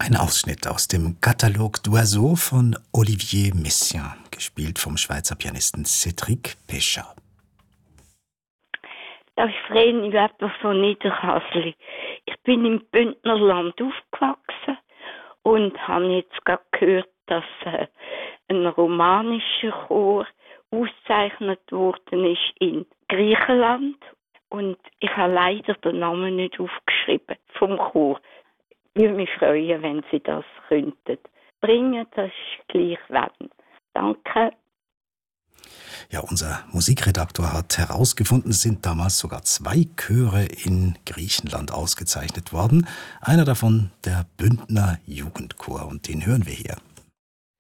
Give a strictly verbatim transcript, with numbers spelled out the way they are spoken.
Ein Ausschnitt aus dem Catalogue d'Oiseaux von Olivier Messiaen, gespielt vom Schweizer Pianisten Cédric Péchard. Das ist Vreni Weber von Niederhasli. Ich bin im Bündnerland aufgewachsen und habe jetzt gerade gehört, dass äh, ein romanischer Chor ausgezeichnet worden ist in Griechenland. Und ich habe leider den Namen nicht aufgeschrieben vom Chor. Ich würde mich freuen, wenn Sie das könnten bringen. Das ist gleich werden. Danke. Ja, unser Musikredaktor hat herausgefunden, es sind damals sogar zwei Chöre in Griechenland ausgezeichnet worden. Einer davon der Bündner Jugendchor, und den hören wir hier.